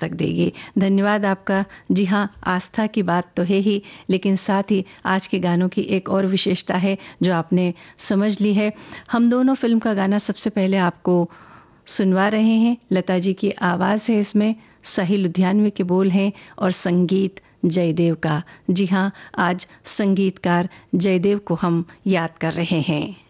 दस्तक देगी। धन्यवाद आपका। जी हाँ, आस्था की बात तो है ही, लेकिन साथ ही आज के गानों की एक और विशेषता है जो आपने समझ ली है। हम दोनों फिल्म का गाना सबसे पहले आपको सुनवा रहे हैं। लता जी की आवाज़ है इसमें, सही लुधियानवी के बोल हैं और संगीत जयदेव का। जी हाँ, आज संगीतकार जयदेव को हम याद कर रहे हैं।